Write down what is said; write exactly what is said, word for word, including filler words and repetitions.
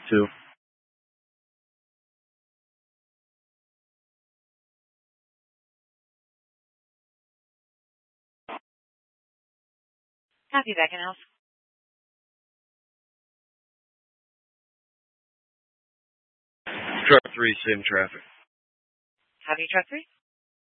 Two. Copy, Beckenhouse. Truck three, same traffic. Copy, truck three.